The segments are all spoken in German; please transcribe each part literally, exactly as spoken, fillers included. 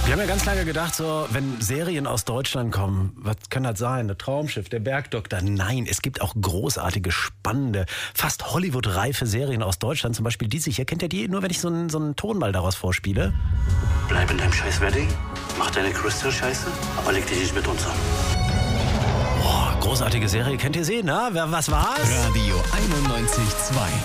Wir haben ja ganz lange gedacht, so, wenn Serien aus Deutschland kommen, was kann das sein? Der Traumschiff, der Bergdoktor. Nein, es gibt auch großartige, spannende, fast Hollywood-reife Serien aus Deutschland. Zum Beispiel die sich, ihr kennt ja die, nur wenn ich so einen, so einen Ton mal daraus vorspiele. Bleib in deinem scheiß Wedding, mach deine Crystal-Scheiße, aber leg dich nicht mit uns an. Boah, großartige Serie, kennt ihr sie, ne? Was war's? Radio einundneunzig Komma zwei.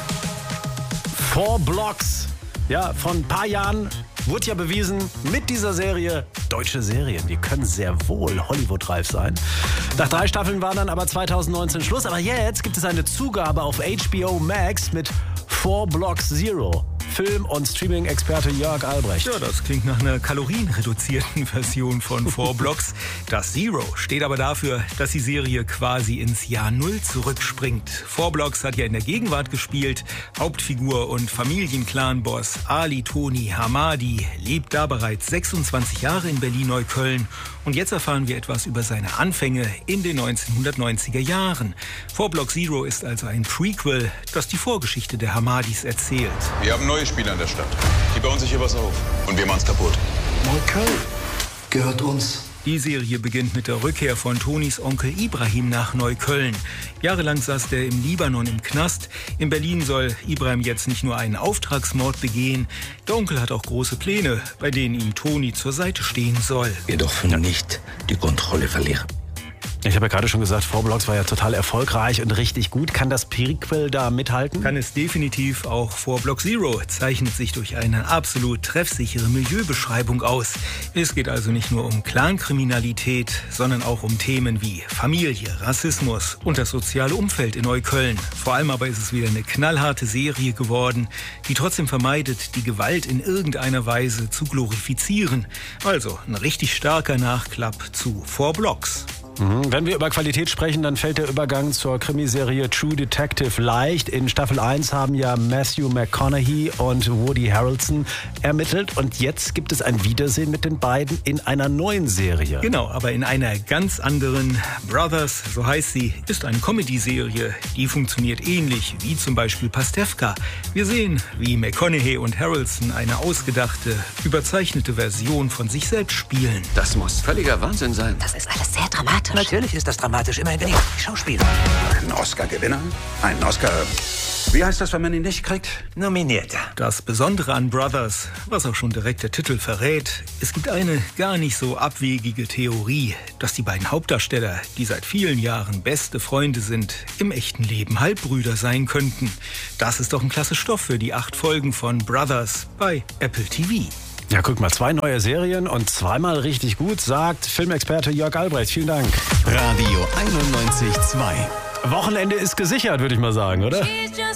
Four Blocks. Ja, vor ein paar Jahren wurde ja bewiesen, mit dieser Serie, deutsche Serien, die können sehr wohl Hollywood-reif sein. Nach drei Staffeln war dann aber zweitausendneunzehn Schluss. Aber jetzt gibt es eine Zugabe auf H B O Max mit Four Blocks Zero. Film- und Streaming-Experte Jörg Albrecht. Ja, das klingt nach einer kalorienreduzierten Version von Four Blocks. Das Zero steht aber dafür, dass die Serie quasi ins Jahr Null zurückspringt. Four Blocks hat ja in der Gegenwart gespielt. Hauptfigur und Familienclan-Boss Ali Toni Hamadi lebt da bereits sechsundzwanzig Jahre in Berlin-Neukölln. Und jetzt erfahren wir etwas über seine Anfänge in den neunzehnhundertneunziger Jahren. Four Blocks Zero ist also ein Prequel, das die Vorgeschichte der Hamadis erzählt. Wir haben neue Spieler in der Stadt. Die bauen sich hier was auf. Und wir machen's kaputt. Neukölln gehört uns. Die Serie beginnt mit der Rückkehr von Tonis Onkel Ibrahim nach Neukölln. Jahrelang saß der im Libanon im Knast. In Berlin soll Ibrahim jetzt nicht nur einen Auftragsmord begehen. Der Onkel hat auch große Pläne, bei denen ihm Toni zur Seite stehen soll. Wir dürfen nicht die Kontrolle verlieren. Ich habe ja gerade schon gesagt, Four Blocks war ja total erfolgreich und richtig gut. Kann das Prequel da mithalten? Kann es definitiv. Auch Four Blocks Zero zeichnet sich durch eine absolut treffsichere Milieubeschreibung aus. Es geht also nicht nur um Clankriminalität, sondern auch um Themen wie Familie, Rassismus und das soziale Umfeld in Neukölln. Vor allem aber ist es wieder eine knallharte Serie geworden, die trotzdem vermeidet, die Gewalt in irgendeiner Weise zu glorifizieren. Also ein richtig starker Nachklapp zu Four Blocks. Mhm. Wenn wir über Qualität sprechen, dann fällt der Übergang zur Krimiserie True Detective leicht. In Staffel eins haben ja Matthew McConaughey und Woody Harrelson ermittelt. Und jetzt gibt es ein Wiedersehen mit den beiden in einer neuen Serie. Genau, aber in einer ganz anderen. Brothers, so heißt sie, ist eine Comedy-Serie. Die funktioniert ähnlich wie zum Beispiel Pastewka. Wir sehen, wie McConaughey und Harrelson eine ausgedachte, überzeichnete Version von sich selbst spielen. Das muss völliger Wahnsinn sein. Das ist alles sehr dramatisch. Natürlich ist das dramatisch. Immerhin bin ich Schauspieler. Ein Oscar-Gewinner? Ein Oscar... Wie heißt das, wenn man ihn nicht kriegt? Nominierter. Das Besondere an Brothers, was auch schon direkt der Titel verrät, es gibt eine gar nicht so abwegige Theorie, dass die beiden Hauptdarsteller, die seit vielen Jahren beste Freunde sind, im echten Leben Halbbrüder sein könnten. Das ist doch ein klasse Stoff für die acht Folgen von Brothers bei Apple T V. Ja, guck mal, zwei neue Serien und zweimal richtig gut, sagt Filmexperte Jörg Albrecht. Vielen Dank. Radio einundneunzig Komma zwei. Wochenende ist gesichert, würde ich mal sagen, oder?